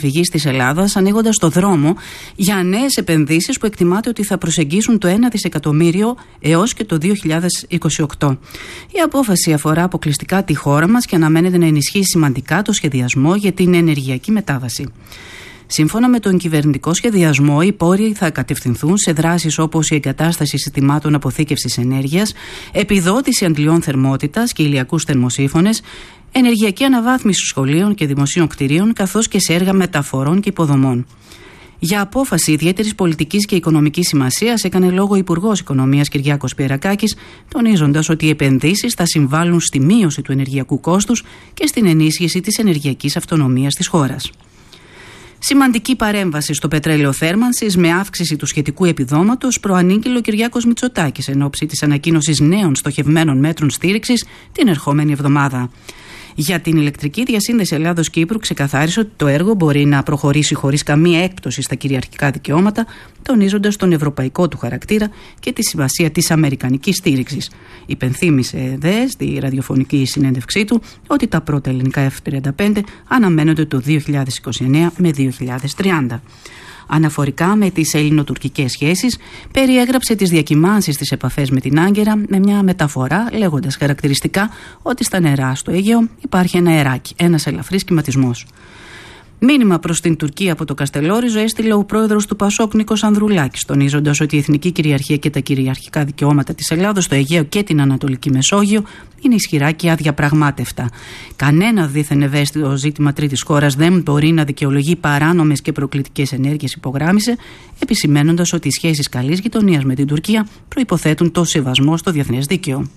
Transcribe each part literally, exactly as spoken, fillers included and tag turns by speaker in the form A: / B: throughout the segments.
A: προσφυγής της Ελλάδας, ανοίγοντας το δρόμο για νέες επενδύσεις που εκτιμάται ότι θα προσεγγίσουν το ένα δισεκατομμύριο έως και το δύο χιλιάδες είκοσι οκτώ. Η απόφαση αφορά αποκλειστικά τη χώρα μας και αναμένεται να ενισχύσει σημαντικά το σχεδιασμό για την ενεργειακή μετάβαση. Σύμφωνα με τον κυβερνητικό σχεδιασμό, οι πόροι θα κατευθυνθούν σε δράσεις όπως η εγκατάσταση συστημάτων αποθήκευσης ενέργειας, επιδότηση αντλιών θερμότητας και ηλιακούς θερμοσύφωνες, ενεργειακή αναβάθμιση σχολείων και δημοσίων κτηρίων, καθώς και σε έργα μεταφορών και υποδομών. Για απόφαση ιδιαίτερης πολιτικής και οικονομικής σημασίας έκανε λόγο ο Υπουργός Οικονομίας Κυριάκος Πιερακάκης, τονίζοντας ότι οι επενδύσεις θα συμβάλλουν στη μείωση του ενεργειακού κόστους και στην ενίσχυση της ενεργειακής αυτονομίας της χώρας. Σημαντική παρέμβαση στο πετρέλαιο θέρμανσης με αύξηση του σχετικού επιδόματος προανήγγειλε ο Κυριάκος Μητσοτάκης εν ώψη της ανακοίνωσης νέων στοχευμένων μέτρων στήριξης την ερχόμενη εβδομάδα. Για την ηλεκτρική διασύνδεση Ελλάδος-Κύπρου ξεκαθάρισε ότι το έργο μπορεί να προχωρήσει χωρίς καμία έκπτωση στα κυριαρχικά δικαιώματα, τονίζοντας τον ευρωπαϊκό του χαρακτήρα και τη σημασία της αμερικανικής στήριξης. Υπενθύμησε δε στη ραδιοφωνική συνέντευξή του ότι τα πρώτα ελληνικά εφ τριάντα πέντε αναμένονται το δύο χιλιάδες είκοσι εννέα με δύο χιλιάδες τριάντα. Αναφορικά με τις ελληνοτουρκικές σχέσεις, περιέγραψε τις διακυμάνσεις στις επαφές με την Άγκυρα με μια μεταφορά, λέγοντας χαρακτηριστικά ότι στα νερά στο Αίγαιο υπάρχει ένα αεράκι, ένας ελαφρύς κυματισμός. Μήνυμα προς την Τουρκία από το Καστελόριζο έστειλε ο πρόεδρος του Πασόκ Νίκος Ανδρουλάκης, τονίζοντας ότι η εθνική κυριαρχία και τα κυριαρχικά δικαιώματα της Ελλάδος στο Αιγαίο και την Ανατολική Μεσόγειο είναι ισχυρά και αδιαπραγμάτευτα. Κανένα δίθεν ευαίσθητο ζήτημα τρίτης χώρας δεν μπορεί να δικαιολογεί παράνομες και προκλητικές ενέργειες, υπογράμμισε, επισημαίνοντας ότι οι σχέσεις καλής γειτονίας με την Τουρκία προϋποθέτουν το σεβασμό στο διεθνές δίκαιο.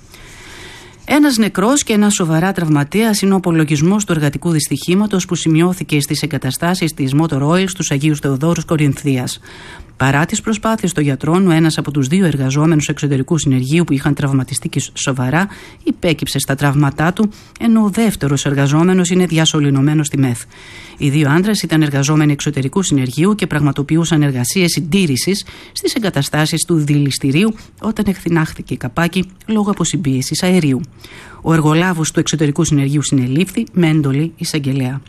A: Ένας νεκρός και ένας σοβαρά τραυματίας είναι ο απολογισμός του εργατικού δυστυχήματος που σημειώθηκε στις εγκαταστάσεις της Motor Oil στους Αγίους Θεοδόρους Κορινθίας. Παρά τις προσπάθειες των γιατρών, ο ένας από τους δύο εργαζόμενους εξωτερικού συνεργείου που είχαν τραυματιστεί και σοβαρά υπέκυψε στα τραύματά του, ενώ ο δεύτερος εργαζόμενος είναι διασωληνωμένος στη ΜΕΘ. Οι δύο άντρες ήταν εργαζόμενοι εξωτερικού συνεργείου και πραγματοποιούσαν εργασίες συντήρησης στις εγκαταστάσεις του δηληστηρίου όταν εχθινάχθηκε η καπάκι λόγω αποσυμπίεσης αερίου. Ο εργολάβος του εξωτερικού συνεργείου συνελήφθη με έντολη εισαγγελέα.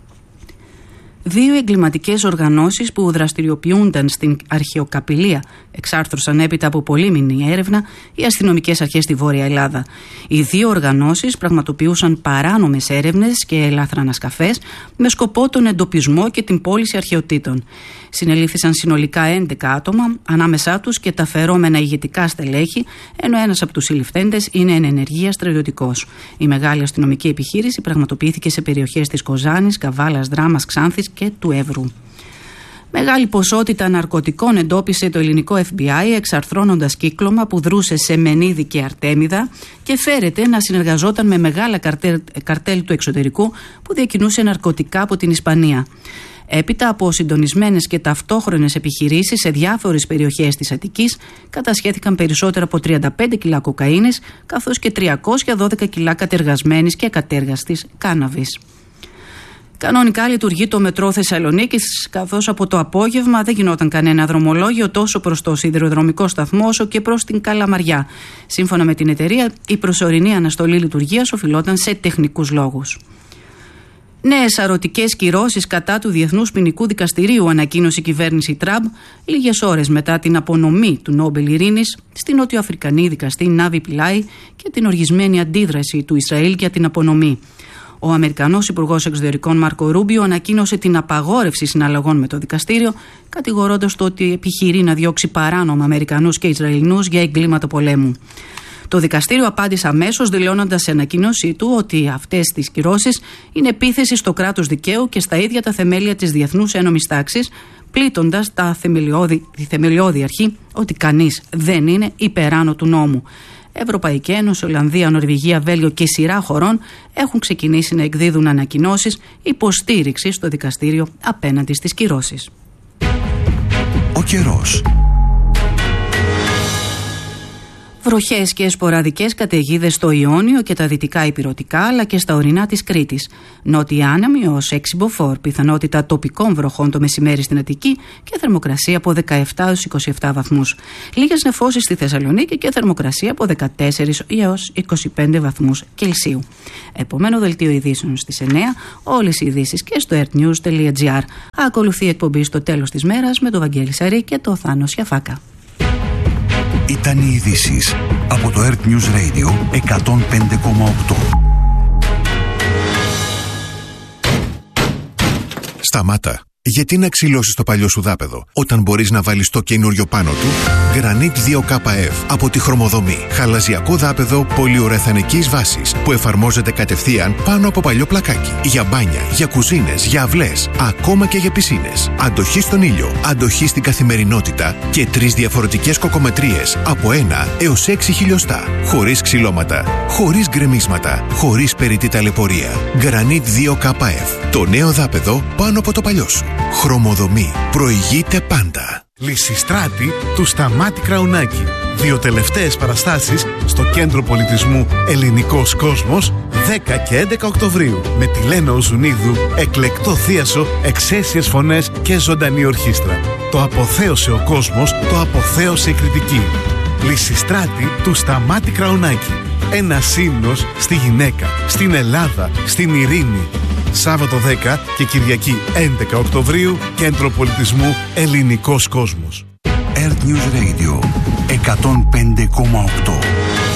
A: Δύο εγκληματικές οργανώσεις που δραστηριοποιούνταν στην αρχαιοκαπηλεία εξάρθρωσαν έπειτα από πολύμηνη έρευνα οι αστυνομικές αρχές στη Βόρεια Ελλάδα. Οι δύο οργανώσεις πραγματοποιούσαν παράνομες έρευνες και ελαφρανασκαφές με σκοπό τον εντοπισμό και την πώληση αρχαιοτήτων. Συνελήφθησαν συνολικά έντεκα άτομα, ανάμεσά τους και τα φερόμενα ηγετικά στελέχη, ενώ ένας από τους συλληφθέντες είναι εν ενεργεία στρατιωτικός. Η μεγάλη αστυνομική επιχείρηση πραγματοποιήθηκε σε περιοχές της Κοζάνης, Καβάλας, Δράμας, Ξάνθης και του Εύρου. Μεγάλη ποσότητα ναρκωτικών εντόπισε το ελληνικό εφ μπι άι, εξαρθρώνοντας κύκλωμα που δρούσε σε Μενίδη και Αρτέμιδα και φέρεται να συνεργαζόταν με μεγάλα καρτέλ, καρτέλ του εξωτερικού που διακινούσε ναρκωτικά από την Ισπανία. Έπειτα από συντονισμένες και ταυτόχρονες επιχειρήσεις σε διάφορες περιοχές της Αττικής, κατασχέθηκαν περισσότερα από τριάντα πέντε κιλά κοκαίνης, καθώς και τριακόσια δώδεκα κιλά κατεργασμένης και ακατέργαστης κάναβης. Κανονικά λειτουργεί το μετρό Θεσσαλονίκης, καθώς από το απόγευμα δεν γινόταν κανένα δρομολόγιο τόσο προς το σιδηροδρομικό σταθμό όσο και προς την Καλαμαριά. Σύμφωνα με την εταιρεία, η προσωρινή αναστολή λειτουργίας οφειλόταν σε τεχνικούς λόγους. Νέες αρωτικές κυρώσεις κατά του Διεθνούς Ποινικού Δικαστηρίου ανακοίνωσε η κυβέρνηση Τραμπ λίγες ώρες μετά την απονομή του Νόμπελ Ειρήνης στην νοτιοαφρικανή δικαστή Νάβι Πιλάι και την οργισμένη αντίδραση του Ισραήλ για την απονομή. Ο Αμερικανός Υπουργός Εξωτερικών Μάρκο Ρούμπιο ανακοίνωσε την απαγόρευση συναλλαγών με το δικαστήριο, κατηγορώντας το ότι επιχειρεί να διώξει παράνομα Αμερικανούς και Ισραηλινούς για εγκλήματα πολέμου. Το δικαστήριο απάντησε αμέσως, δηλώνοντας σε ανακοίνωσή του ότι αυτές τις κυρώσεις είναι επίθεση στο κράτος δικαίου και στα ίδια τα θεμέλια της διεθνούς ένομης τάξης, πλήττοντας τα θεμελιώδη, τη θεμελιώδη αρχή ότι κανείς δεν είναι υπεράνω του νόμου. Ευρωπαϊκή Ένωση, Ολλανδία, Νορβηγία, Βέλγιο και σειρά χωρών έχουν ξεκινήσει να εκδίδουν ανακοινώσεις υποστήριξης στο δικαστήριο απέναντι στις κυρώσεις.
B: Ο καιρός.
A: Βροχές και σποραδικές καταιγίδες στο Ιόνιο και τα δυτικά ηπειρωτικά, αλλά και στα ορεινά της Κρήτης. Νότια άνεμη ως έξι μποφόρ, πιθανότητα τοπικών βροχών το μεσημέρι στην Αττική και θερμοκρασία από δεκαεπτά έως είκοσι επτά βαθμούς. Λίγες νεφώσεις στη Θεσσαλονίκη και θερμοκρασία από δεκατέσσερα έως είκοσι πέντε βαθμούς Κελσίου. Επομένο δελτίο ειδήσεων στις εννιά, όλες οι ειδήσεις και στο airnews τελεία gr. Ακολουθεί η εκπομπή στο τέλος της μέρας με τον Βαγγέλη Σαρή και το Θάνο Σιαφάκα.
B: Ήταν οι ειδήσεις από το Earth News Radio εκατόν πέντε κόμμα οκτώ.
C: Σταμάτα. Γιατί να ξυλώσεις το παλιό σου δάπεδο όταν μπορείς να βάλεις το καινούριο πάνω του? Granit δύο κέι εφ από τη Χρωμοδομή. Χαλαζιακό δάπεδο πολυουρεθανικής βάσης που εφαρμόζεται κατευθείαν πάνω από παλιό πλακάκι. Για μπάνια, για κουζίνες, για αυλές, ακόμα και για πισίνες. Αντοχή στον ήλιο, αντοχή στην καθημερινότητα και τρεις διαφορετικές κοκομετρίες από ένα έως έξι χιλιοστά. Χωρίς ξυλώματα, χωρίς γκρεμίσματα, χωρίς περιττή ταλαιπωρία. Granit δύο κέι εφ. Το νέο δάπεδο πάνω από το παλιό σου. Χρωμοδομή. Προηγείται πάντα.
D: Λυσιστράτη του Σταμάτη Κραουνάκη. Δύο τελευταίες παραστάσεις στο Κέντρο Πολιτισμού Ελληνικός Κόσμος δέκα και έντεκα Οκτωβρίου με τη Λένα Οζουνίδου, εκλεκτό θίασο, εξαίσιες φωνές και ζωντανή ορχήστρα. Το αποθέωσε ο κόσμος, το αποθέωσε η κριτική. Λυσιστράτη του Σταμάτη Κραουνάκη. Ένας ύμνος στη γυναίκα, στην Ελλάδα, στην ειρήνη. Σάββατο δέκα και Κυριακή έντεκα Οκτωβρίου, Κέντρο Πολιτισμού Ελληνικός Κόσμος.
B: Earth News Radio εκατόν πέντε κόμμα οκτώ.